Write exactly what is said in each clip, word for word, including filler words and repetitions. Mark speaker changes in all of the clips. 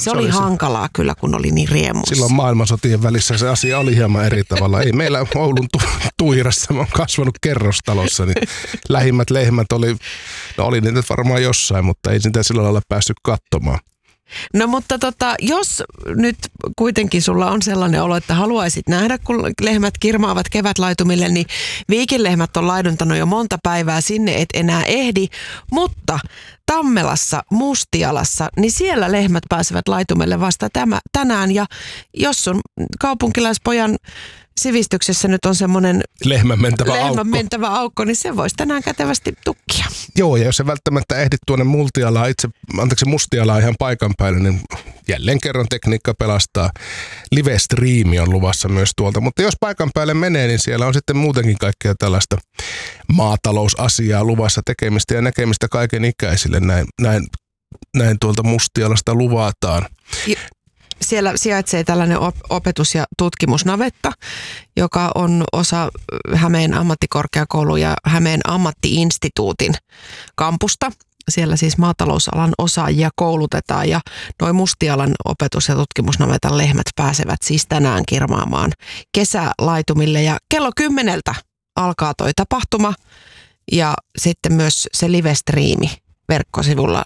Speaker 1: se, se oli, oli hankalaa se. Kyllä, kun oli niin riemuissa.
Speaker 2: Silloin maailmansotien välissä se asia oli hieman eri tavalla. Ei meillä Oulun tu- Tuirassa, mä oon kasvanut kerrostalossa, niin lähimmät lehmät oli, no oli niitä varmaan jossain, mutta ei sitä sillä lailla päässyt katsomaan.
Speaker 1: No mutta tota, jos nyt kuitenkin sulla on sellainen olo, että haluaisit nähdä, kun lehmät kirmaavat kevätlaitumille, niin Viikinlehmät on laiduntanut jo monta päivää, sinne et enää ehdi, mutta Tammelassa, Mustialassa, niin siellä lehmät pääsevät laitumelle vasta tämä, tänään. Ja jos sun kaupunkilaispojan sivistyksessä nyt on semmoinen
Speaker 2: lehmän mentävä,
Speaker 1: lehmän
Speaker 2: aukko.
Speaker 1: mentävä aukko, niin se voisi tänään kätevästi tukkia.
Speaker 2: Joo, ja jos se välttämättä ehdit tuonne Multialaan, itse, anteeksi Mustialaan ihan paikan päälle, niin jälleen kerran tekniikka pelastaa. Live-striimi on luvassa myös tuolta, mutta jos paikan päälle menee, niin siellä on sitten muutenkin kaikkea tällaista maatalousasiaa luvassa, tekemistä ja näkemistä kaiken ikäisille. Näin, näin, näin tuolta Mustialasta luvataan.
Speaker 1: Ja siellä sijaitsee tällainen opetus- ja tutkimusnavetta, joka on osa Hämeen ammattikorkeakoulu ja Hämeen ammattiinstituutin kampusta. Siellä siis maatalousalan osaajia koulutetaan ja noin Mustialan opetus- ja tutkimusnavetan lehmät pääsevät siis tänään kirmaamaan kesälaitumille. Ja kello kymmeneltä alkaa toi tapahtuma ja sitten myös se live-striimi verkkosivulla,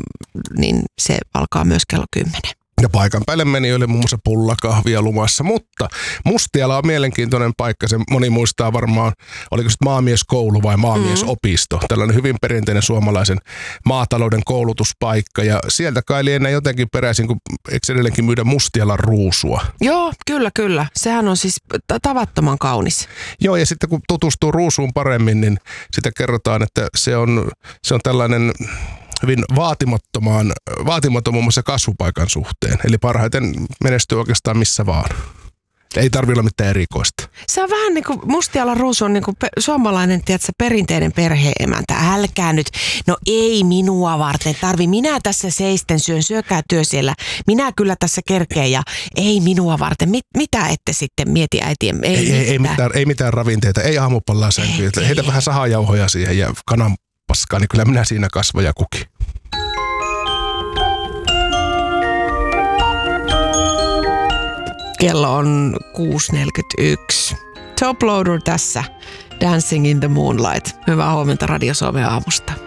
Speaker 1: niin se alkaa myös kello kymmenen.
Speaker 2: Ja paikan päälle menijöille muun muassa pullakahvia luvassa, mutta Mustiala on mielenkiintoinen paikka. Se moni muistaa varmaan, oliko se maamieskoulu vai maamiesopisto. Mm. Tällainen hyvin perinteinen suomalaisen maatalouden koulutuspaikka. Ja sieltä kai lienee jotenkin peräisin, kun eikö edelleenkin myydä Mustialan ruusua?
Speaker 1: Joo, kyllä, kyllä. Sehän on siis tavattoman kaunis.
Speaker 2: Joo, ja sitten kun tutustuu ruusuun paremmin, niin sitä kerrotaan, että se on, se on tällainen hyvin vaatimattomaan, vaatimaton muun muassa kasvupaikan suhteen. Eli parhaiten menestyy oikeastaan missä vaan. Ei tarvitse olla mitään erikoista.
Speaker 1: Se on vähän niin kuin Mustialan ruusu on niin kuin pe- suomalainen, tiedätkö, perinteinen perhe-emäntä. Älkää nyt, no ei minua varten tarvi. Minä tässä seisten syön, syökää työ siellä. Minä kyllä tässä kerkeen ja ei minua varten. Mit, mitä ette sitten mieti äitien?
Speaker 2: Ei, ei, ei, ei, mitään, ei mitään ravinteita, ei aamupallaa sänkyä. Heitä ei. Vähän sahajauhoja siihen ja kanan paskaa, niin kyllä minä siinä kasvoja kuki.
Speaker 1: Kello on kuusi neljäkymmentäyksi. Top Loader tässä. Dancing in the Moonlight. Hyvää huomenta Radio Suomen aamusta.